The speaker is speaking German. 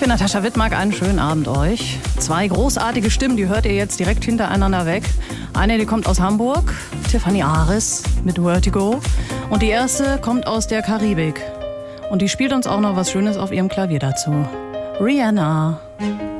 bin Natascha Wittmark, einen schönen Abend euch. 2 großartige Stimmen, die hört ihr jetzt direkt hintereinander weg. Eine, die kommt aus Hamburg, Tiffany Aris mit Vertigo. Und die erste kommt aus der Karibik. Und die spielt uns auch noch was Schönes auf ihrem Klavier dazu. Rihanna.